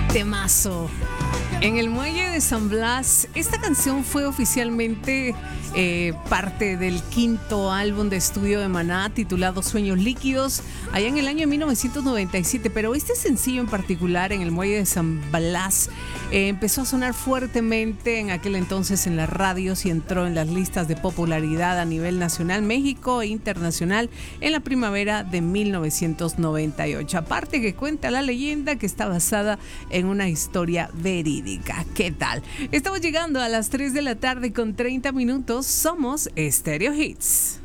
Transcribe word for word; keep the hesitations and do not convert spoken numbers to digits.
Temazo. En el muelle de San Blas, esta canción fue oficialmente eh, parte del quinto álbum de estudio de Maná titulado Sueños Líquidos, allá en el año de mil novecientos noventa y siete. Pero este sencillo en particular, en el muelle de San Blas, eh, empezó a sonar fuertemente en aquel entonces en las radios y entró en las listas de popularidad a nivel nacional, México e internacional en la primavera de mil novecientos noventa y ocho. Aparte que cuenta la leyenda que está basada en una historia verídica. ¿Qué tal? Estamos llegando a las tres de la tarde con treinta minutos. Somos Stereo Hits.